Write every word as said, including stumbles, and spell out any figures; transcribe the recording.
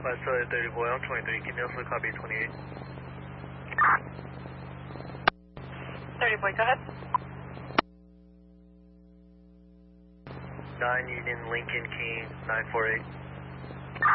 West Philly thirty boy, I'm twenty-three, keep me also copy twenty-eight. thirty boy, go ahead. nine Union Lincoln King nine four eight.